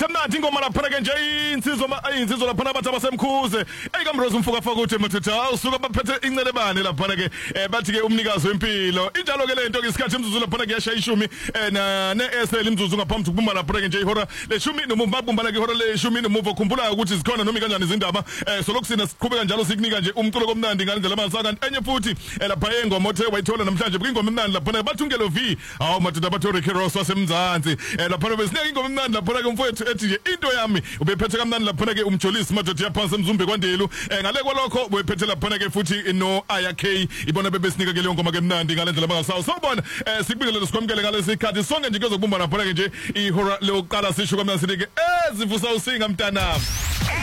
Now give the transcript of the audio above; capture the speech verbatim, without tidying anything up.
mnandi ingoma lapha ke nje insizwa insizwa lapha abathi abasemkhuze eyikamrozi umfuka afaka uthi mathatha usuka baphethe incelebane lapha ke bathi ke umnikazi wempilo injalo ke lento ke isikhathi imzuzu lapha ke yashaya ishumi na ne-S L imzuzu ngaphambi kubumba lapha ke nje ihora leshumi nomuva babumbana ke ihora leshumi nomuva ukhumbula ukuthi zikhona noma kanjani izindaba solokusina siqhubeka njalo sikunika nje umculo komnandi ngalendlela amasaka kanti enye futhi lapha engoma othe wayithola namhlanje ingoma emnandi lapha bathungelo V hawo madoda batho Ricky Ross wasemzansi lapha besinike ingoma emnandi lapha ke mfowethu ethi nje into yami ubephethe kamnandi lapha ke umjolisi madoda yaphansi emzumbe kwandelu ngale kwalokho ubephethe lapha ke futhi no Aya K ibona bebesinika ke leyo ngoma ke emnandi ngalendlela bangasawo sobona sikubingelele sikwamkele ngalesi sikhathi sonke nje kezokubumba lapha ke nje ihora lokuqala sisho kamnandi sinike ezivusa usinga mntanami.